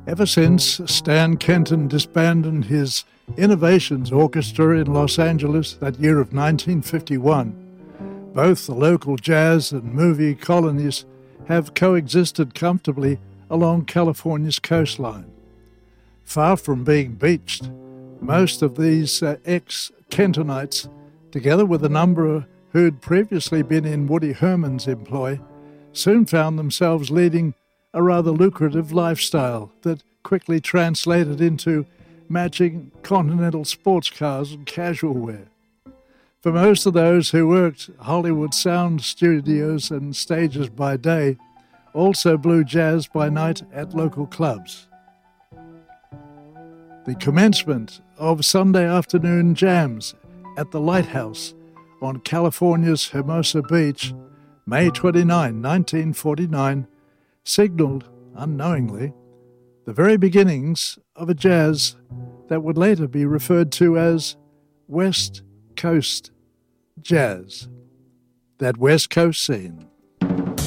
Ever since Stan Kenton disbanded his Innovations Orchestra in Los Angeles that year of 1951, both the local jazz and movie colonies have coexisted comfortably along California's coastline. Far from being beached, most of these ex-Kentonites, together with a number who'd previously been in Woody Herman's employ, soon found themselves leading a rather lucrative lifestyle that quickly translated into matching Continental sports cars and casual wear. For most of those who worked Hollywood sound studios and stages by day, also blew jazz by night at local clubs. The commencement of Sunday afternoon jams at the Lighthouse on California's Hermosa Beach, May 29, 1949, signaled, unknowingly, the very beginnings of a jazz that would later be referred to as West Coast jazz, that West Coast scene.